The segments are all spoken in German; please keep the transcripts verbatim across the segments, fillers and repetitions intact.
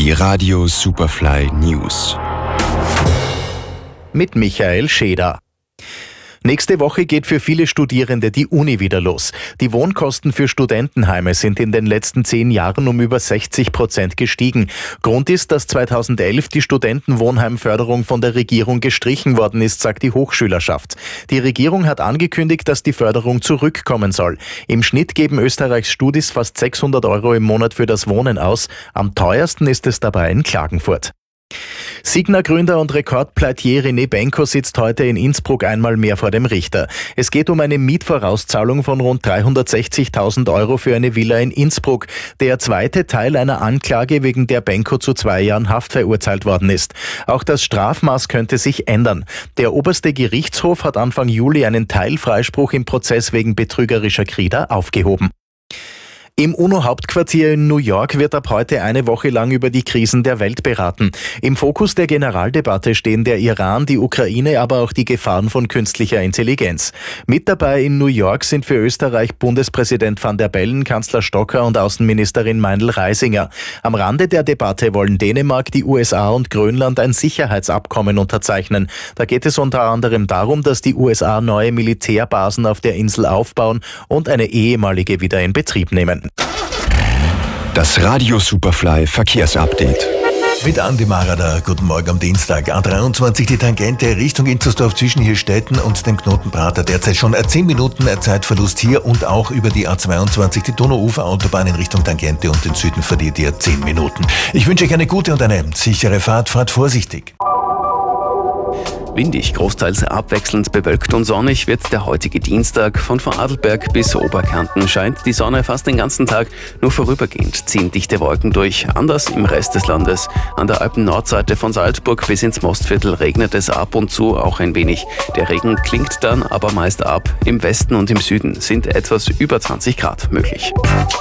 Die Radio Superfly News. Mit Michael Scheder. Nächste Woche geht für viele Studierende die Uni wieder los. Die Wohnkosten für Studentenheime sind in den letzten zehn Jahren um über sechzig Prozent gestiegen. Grund ist, dass zweitausendelf die Studentenwohnheimförderung von der Regierung gestrichen worden ist, sagt die Hochschülerschaft. Die Regierung hat angekündigt, dass die Förderung zurückkommen soll. Im Schnitt geben Österreichs Studis fast sechshundert Euro im Monat für das Wohnen aus. Am teuersten ist es dabei in Klagenfurt. Signa-Gründer und Rekordpleitier René Benko sitzt heute in Innsbruck einmal mehr vor dem Richter. Es geht um eine Mietvorauszahlung von rund dreihundertsechzigtausend Euro für eine Villa in Innsbruck. Der zweite Teil einer Anklage, wegen der Benko zu zwei Jahren Haft verurteilt worden ist. Auch das Strafmaß könnte sich ändern. Der oberste Gerichtshof hat Anfang Juli einen Teilfreispruch im Prozess wegen betrügerischer Krieger aufgehoben. Im UNO-Hauptquartier in New York wird ab heute eine Woche lang über die Krisen der Welt beraten. Im Fokus der Generaldebatte stehen der Iran, die Ukraine, aber auch die Gefahren von künstlicher Intelligenz. Mit dabei in New York sind für Österreich Bundespräsident Van der Bellen, Kanzler Stocker und Außenministerin Meindl-Reisinger. Am Rande der Debatte wollen Dänemark, die U S A und Grönland ein Sicherheitsabkommen unterzeichnen. Da geht es unter anderem darum, dass die U S A neue Militärbasen auf der Insel aufbauen und eine ehemalige wieder in Betrieb nehmen. Das Radio Superfly Verkehrsupdate. Mit Andi Marada, guten Morgen am Dienstag. A dreiundzwanzig die Tangente Richtung Inzersdorf zwischen Hirstetten und dem Knoten Prater. Derzeit schon zehn Minuten Zeitverlust hier und auch über die A zweiundzwanzig die Donauuferautobahn in Richtung Tangente und den Süden verliert ihr zehn Minuten. Ich wünsche euch eine gute und eine sichere Fahrt. Fahrt vorsichtig. Windig, großteils abwechselnd bewölkt und sonnig wird der heutige Dienstag. Von Vorarlberg bis Oberkärnten scheint die Sonne fast den ganzen Tag, nur vorübergehend ziehen dichte Wolken durch. Anders im Rest des Landes. An der Alpen-Nordseite von Salzburg bis ins Mostviertel regnet es ab und zu auch ein wenig. Der Regen klingt dann aber meist ab. Im Westen und im Süden sind etwas über zwanzig Grad möglich.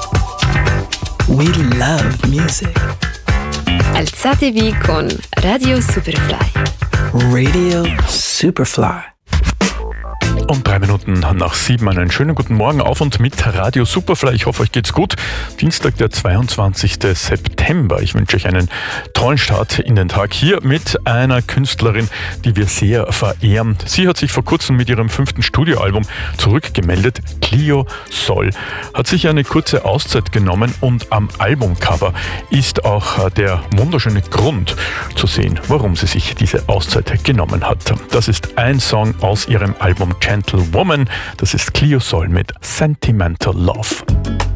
We love music. Alzatevi con Radio Superfly. Radio Superfly. Um drei Minuten nach sieben einen schönen guten Morgen auf und mit Radio Superfly. Ich hoffe, euch geht's gut. Dienstag, der zweiundzwanzigsten September. Ich wünsche euch einen tollen Start in den Tag hier mit einer Künstlerin, die wir sehr verehren. Sie hat sich vor kurzem mit ihrem fünften Studioalbum zurückgemeldet. Clio Sol hat sich eine kurze Auszeit genommen und am Albumcover ist auch der wunderschöne Grund zu sehen, warum sie sich diese Auszeit genommen hat. Das ist ein Song aus ihrem Album Gentlewoman. Das ist Clio Sol mit Sentimental Love.